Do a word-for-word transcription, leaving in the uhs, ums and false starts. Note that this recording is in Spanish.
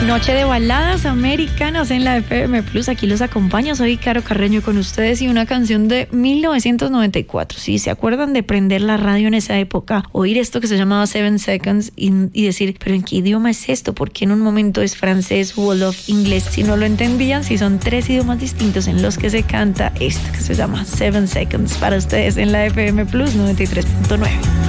Noche de baladas americanas en la F M Plus. Aquí los acompaña, soy Caro Carreño con ustedes y una canción de mil novecientos noventa y cuatro. Si se acuerdan de prender la radio en esa época, oír esto que se llamaba Seven Seconds y, y decir, pero ¿en qué idioma es esto? ¿Por qué en un momento es francés, Wolof, inglés? Si no lo entendían, si son tres idiomas distintos en los que se canta esto que se llama Seven Seconds para ustedes en la F M Plus noventa y tres punto nueve.